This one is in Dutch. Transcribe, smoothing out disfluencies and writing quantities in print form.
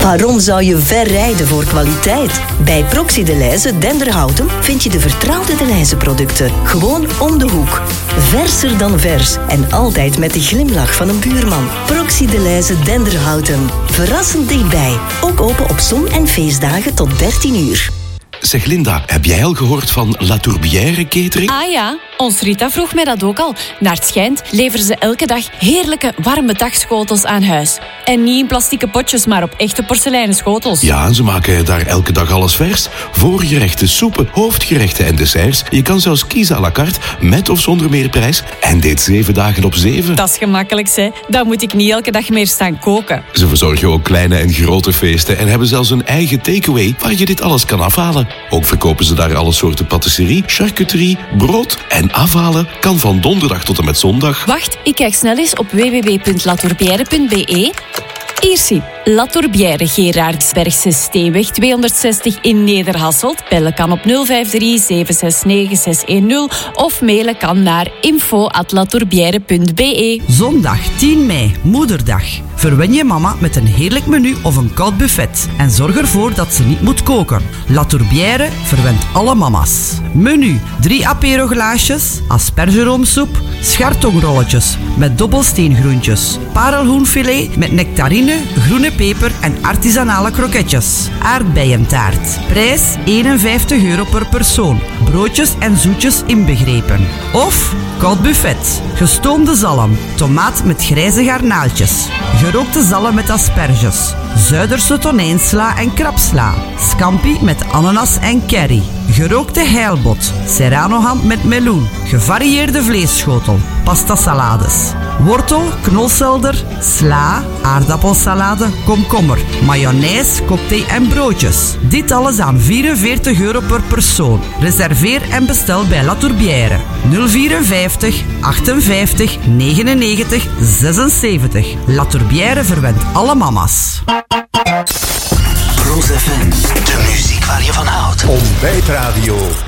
Waarom zou je ver rijden voor kwaliteit? Bij Proxy Delhaize Denderhouten vind je de vertrouwde Delhaize-producten. Gewoon om de hoek. Verser dan vers. En altijd met de glimlach van een buurman. Proxy Delhaize Denderhouten. Verrassend dichtbij. Ook open op zon- en feestdagen tot 13 uur. Zeg Linda, heb jij al gehoord van La Tourbière Catering? Ah ja, ons Rita vroeg mij dat ook al. Naar het schijnt leveren ze elke dag heerlijke warme dagschotels aan huis. En niet in plastieke potjes, maar op echte porseleinen schotels. Ja, en ze maken daar elke dag alles vers. Voorgerechten, soepen, hoofdgerechten en desserts. Je kan zelfs kiezen à la carte, met of zonder meerprijs. En dit 7 dagen op 7. Dat is gemakkelijk, hè. Dan moet ik niet elke dag meer staan koken. Ze verzorgen ook kleine en grote feesten en hebben zelfs een eigen takeaway waar je dit alles kan afhalen. Ook verkopen ze daar alle soorten patisserie, charcuterie, brood en afhalen kan van donderdag tot en met zondag. Wacht, ik kijk snel eens op www.latourbière.be. Hier zie, La Tourbière, Gerardsbergse Steenweg 260 in Nederhasselt. Bellen kan op 053 769 610 of mailen kan naar info@latourbière.be. Zondag 10 mei, Moederdag. Verwen je mama met een heerlijk menu of een koud buffet en zorg ervoor dat ze niet moet koken. La Tourbière verwent alle mama's. Menu: 3 aperoglaasjes, aspergeroomsoep, schartongrolletjes met dobbelsteengroentjes, parelhoenfilet met nectarine, groene peper en artisanale kroketjes, aardbeientaart. Prijs €51 per persoon, broodjes en zoetjes inbegrepen. Of koud buffet, gestoomde zalm, tomaat met grijze garnaaltjes, gerookte zalm met asperges, Zuiderse tonijnsla en krapsla, scampi met ananas en curry, gerookte heilbot, serranoham met meloen, gevarieerde vleesschotel, pasta salades, wortel, knolselder, sla, aardappelsalade, komkommer, mayonaise, cocktail en broodjes. Dit alles aan €44 per persoon. Reserveer en bestel bij La Tourbière. 054 58 99 76. La Tourbière verwendt alle mama's. Cruise FM, de muziek waar je van houdt. Ontbijtradio